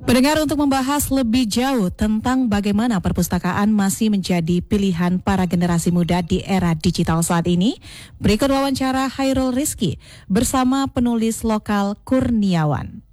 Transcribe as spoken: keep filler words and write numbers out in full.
Pendengar, untuk membahas lebih jauh tentang bagaimana perpustakaan masih menjadi pilihan para generasi muda di era digital saat ini, berikut wawancara Hairul Rizky bersama penulis lokal Kurniawan.